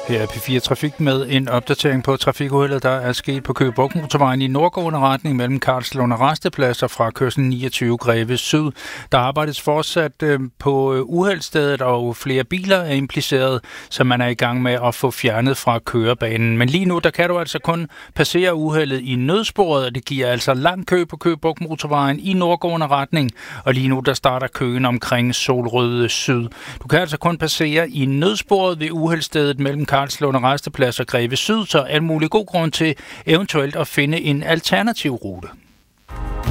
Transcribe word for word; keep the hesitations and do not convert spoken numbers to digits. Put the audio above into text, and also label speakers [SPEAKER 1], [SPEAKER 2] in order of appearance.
[SPEAKER 1] Her er P fire Trafik med en opdatering på trafikuheldet, der er sket på Køge Bugt Motorvejen i nordgående retning mellem Karlslund og Rastepladser fra kørsel niogtyve Greve Syd. Der arbejdes fortsat øh, på uheldsstedet, og flere biler er impliceret, så man er i gang med at få fjernet fra kørebanen. Men lige nu, der kan du altså kun passere uheldet i nødsporet, og det giver altså lang kø på Køge Bugt Motorvejen i nordgående retning. Og lige nu, der starter køen omkring Solrøde Syd. Du kan altså kun passere i nødsporet ved uheldsstedet mellem Karlslund og Rastepladser Greve Syd, så er mulig god grund til eventuelt at finde en alternativ rute.